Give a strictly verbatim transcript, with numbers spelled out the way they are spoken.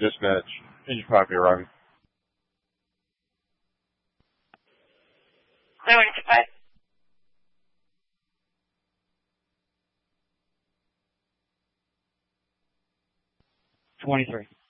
Dispatch. Engine copy arriving. nine one two five. twenty-three.